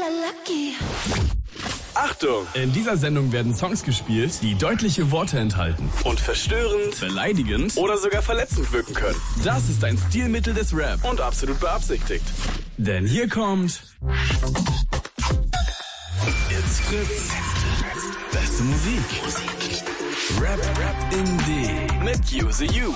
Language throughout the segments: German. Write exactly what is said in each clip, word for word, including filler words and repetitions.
lucky. Achtung! In dieser Sendung werden Songs gespielt, die deutliche Worte enthalten und verstörend, beleidigend oder sogar verletzend wirken können. Das ist ein Stilmittel des Rap und absolut beabsichtigt. Denn hier kommt It's Fritz. Beste Musik. Rap, Rap in D mit Use You.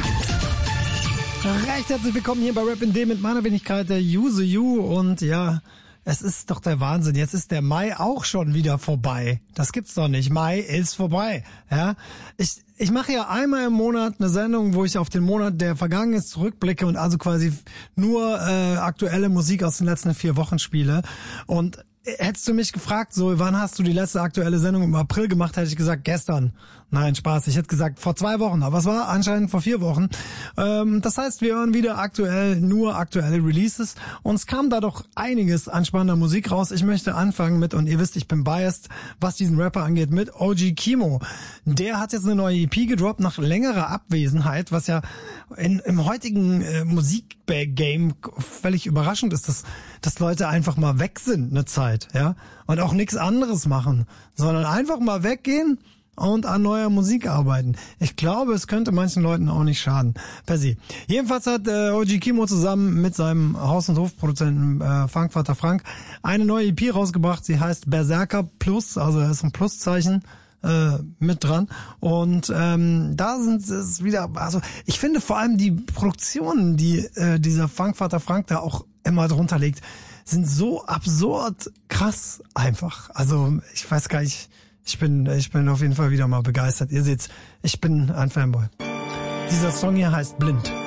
Recht herzlich willkommen hier bei Rap in D mit meiner Wenigkeit, der Use You. Und ja, es ist doch der Wahnsinn. Jetzt ist der Mai auch schon wieder vorbei. Das gibt's doch nicht. Mai ist vorbei. Ja, ich ich mache ja einmal im Monat eine Sendung, wo ich auf den Monat, der vergangen ist, zurückblicke und also quasi nur äh, aktuelle Musik aus den letzten vier Wochen spiele. Und hättest du mich gefragt, so, wann hast du die letzte aktuelle Sendung im April gemacht, hätte ich gesagt, gestern. Nein, Spaß. Ich hätte gesagt, vor zwei Wochen. Aber es war anscheinend vor vier Wochen. Ähm, das heißt, wir hören wieder aktuell, nur aktuelle Releases. Und es kam da doch einiges an spannender Musik raus. Ich möchte anfangen mit, und ihr wisst, ich bin biased, was diesen Rapper angeht, mit O G Kimo. Der hat jetzt eine neue E P gedroppt nach längerer Abwesenheit, was ja in, im heutigen äh, Musik-Game völlig überraschend ist, dass, dass Leute einfach mal weg sind eine Zeit, ja, und auch nichts anderes machen, sondern einfach mal weggehen und an neuer Musik arbeiten. Ich glaube, es könnte manchen Leuten auch nicht schaden. Per se. Jedenfalls hat äh, O G Kimo zusammen mit seinem Haus- und Hofproduzenten äh, Funkvater Frank eine neue E P rausgebracht. Sie heißt Berserker Plus, also da ist ein Pluszeichen äh, mit dran. Und ähm, da sind es wieder, also ich finde vor allem die Produktionen, die äh, dieser Funkvater Frank da auch immer drunter legt, sind so absurd krass einfach. Also ich weiß gar nicht, ich bin ich bin auf jeden Fall wieder mal begeistert. Ihr seht's, ich bin ein Fanboy. Dieser Song hier heißt Blind.